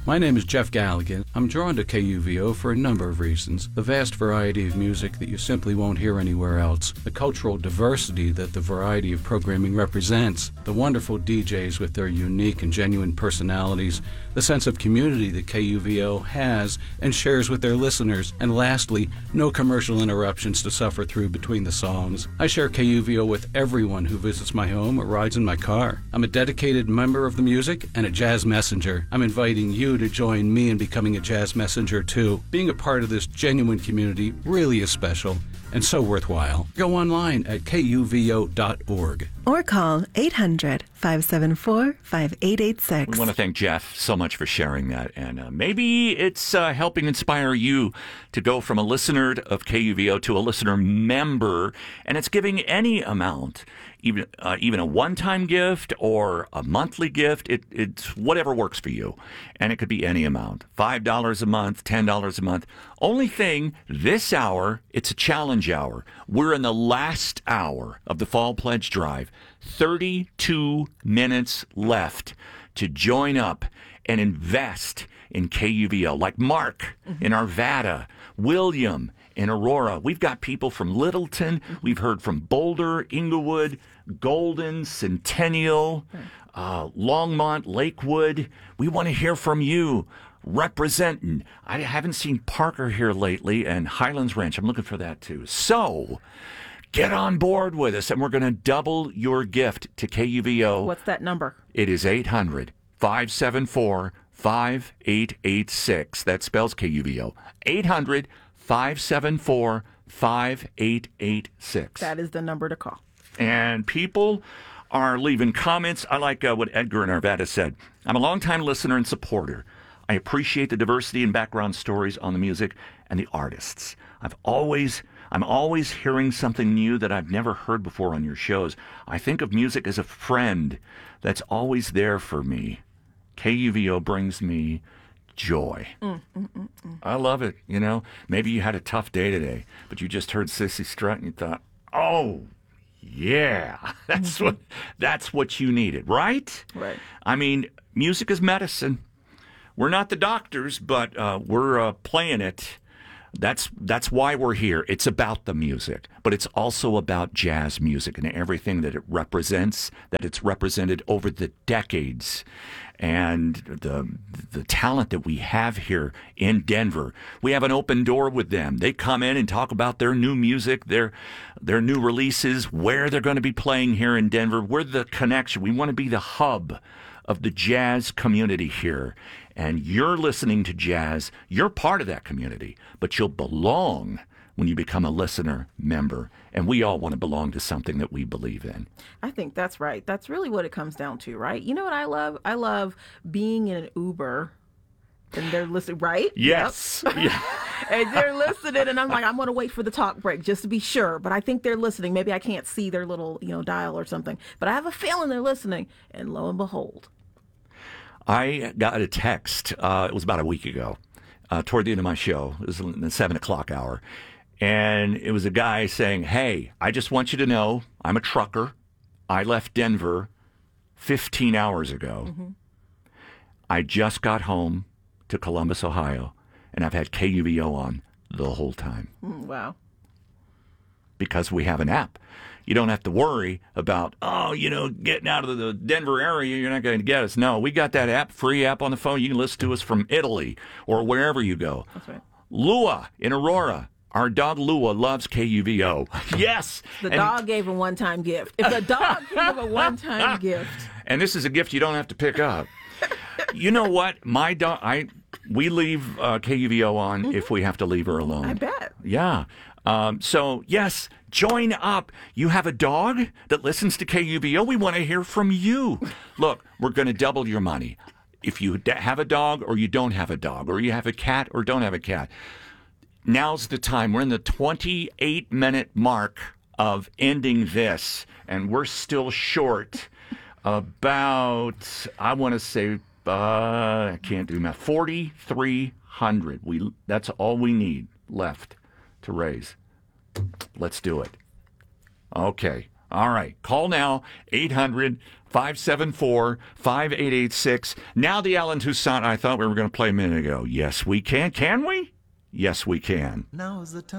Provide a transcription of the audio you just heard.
My name is Jeff Galligan. I'm drawn to KUVO for a number of reasons. The vast variety of music that you simply won't hear anywhere else, the cultural diversity that the variety of programming represents, the wonderful DJs with their unique and genuine personalities, the sense of community that KUVO has and shares with their listeners, and lastly, no commercial interruptions to suffer through between the songs. I share KUVO with everyone who visits my home or rides in my car. I'm a dedicated member of the music and a jazz messenger. I'm inviting you to join me in becoming a jazz messenger too. Being a part of this genuine community really is special and so worthwhile. Go online at kuvo.org. Or call 800-574-5886. We want to thank Jeff so much for sharing that. And maybe it's helping inspire you to go from a listener of KUVO to a listener member. And it's giving any amount, even a one-time gift or a monthly gift. It's whatever works for you. And it could be any amount. $5 a month, $10 a month. Only thing, this hour, it's a challenge hour. We're in the last hour of the Fall Pledge Drive. 32 minutes left to join up and invest in KUVO, like Mark in Arvada, William in Aurora. We've got people from Littleton. We've heard from Boulder, Inglewood, Golden, Centennial, Longmont, Lakewood. We want to hear from you. Representing. I haven't seen Parker here lately, and Highlands Ranch. I'm looking for that too. So get on board with us, and we're going to double your gift to KUVO. What's that number? It is 800-574-5886. That spells KUVO. 800-574-5886. That is the number to call. And people are leaving comments. I like what Edgar in Arvada said. I'm a longtime listener and supporter. I appreciate the diversity and background stories on the music and the artists. I'm always hearing something new that I've never heard before on your shows. I think of music as a friend that's always there for me. KUVO brings me joy. I love it. You know, maybe you had a tough day today, but you just heard Sissy Strut and you thought, oh, yeah, that's what you needed, right? Right. I mean, music is medicine. We're not the doctors, but we're playing it. That's why we're here. It's about the music, but it's also about jazz music and everything that it represents, that it's represented over the decades, and the talent that we have here in Denver. We have an open door with them. They come in and talk about their new music, their new releases, where they're going to be playing here in Denver. We're the connection. We want to be the hub of the jazz community here. And you're listening to jazz. You're part of that community, but you'll belong when you become a listener member. And we all want to belong to something that we believe in. I think that's right. That's really what it comes down to, right? You know what I love? I love being in an Uber and they're listening, right? Yes. Yep. Yeah. And they're listening, and I'm like, I'm going to wait for the talk break just to be sure. But I think they're listening. Maybe I can't see their little, dial or something. But I have a feeling they're listening. And lo and behold, I got a text, it was about a week ago, toward the end of my show. It was in the 7 o'clock hour. And it was a guy saying, hey, I just want you to know, I'm a trucker. I left Denver 15 hours ago. Mm-hmm. I just got home to Columbus, Ohio, and I've had KUVO on the whole time. Wow. Because we have an app. You don't have to worry about, getting out of the Denver area, you're not going to get us. No, we got that app, free app on the phone. You can listen to us from Italy or wherever you go. That's right. Lua in Aurora. Our dog Lua loves KUVO. Yes. The dog gave a one-time gift. If the dog gave a one-time gift. And this is a gift you don't have to pick up. You know what? My dog, we leave KUVO on if we have to leave her alone. I bet. Yeah. So, yes, join up. You have a dog that listens to KUVO? We want to hear from you. Look, we're going to double your money. If you have a dog or you don't have a dog, or you have a cat or don't have a cat, now's the time. We're in the 28-minute mark of ending this, and we're still short about, I want to say, I can't do math, 4,300. That's all we need left to raise. Let's do it. Okay. All right. Call now, 800-574-5886. Now the Alan Toussaint I thought we were going to play a minute ago. Yes, we can. Can we? Yes, we can. Now is the time.